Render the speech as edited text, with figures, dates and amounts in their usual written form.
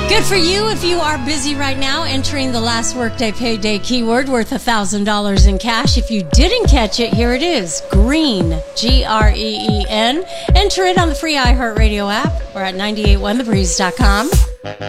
Good for you if you are busy right now entering the last workday payday keyword worth $1,000 in cash. If you didn't catch it, here it is. Green. Green. Enter it on the free iHeartRadio app or at 981thebreeze.com.